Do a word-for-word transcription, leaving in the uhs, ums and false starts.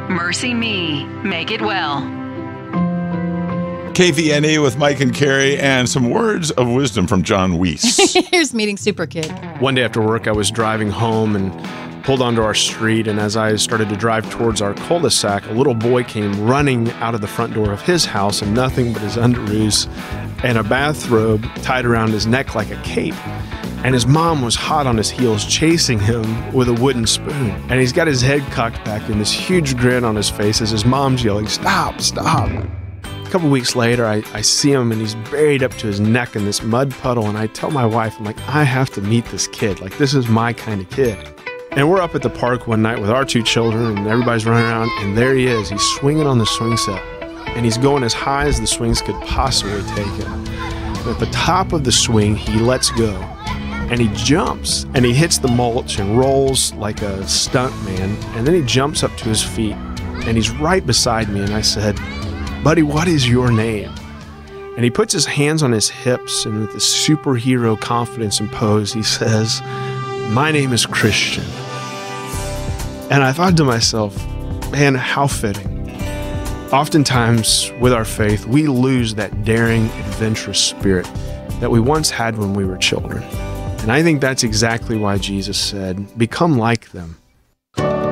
Mercy Me. Make it well. K V N E with Mike and Carrie, and some words of wisdom from John Weiss. Here's meeting Super Kid. One day after work, I was driving home and pulled onto our street, and as I started to drive towards our cul-de-sac, a little boy came running out of the front door of his house in nothing but his underoos and a bathrobe tied around his neck like a cape. And his mom was hot on his heels, chasing him with a wooden spoon. And he's got his head cocked back and this huge grin on his face as his mom's yelling, "Stop, stop." A couple weeks later, I, I see him and he's buried up to his neck in this mud puddle. And I tell my wife, I'm like, I have to meet this kid. Like, this is my kind of kid. And we're up at the park one night with our two children and everybody's running around. And there he is. He's swinging on the swing set. And he's going as high as the swings could possibly take him. And at the top of the swing, he lets go. And he jumps. And he hits the mulch and rolls like a stunt man. And then he jumps up to his feet. And he's right beside me. And I said, "Buddy, what is your name?" And he puts his hands on his hips, and with this superhero confidence and pose, he says, "My name is Christian." And I thought to myself, man, how fitting. Oftentimes, with our faith, we lose that daring, adventurous spirit that we once had when we were children. And I think that's exactly why Jesus said, "Become like them."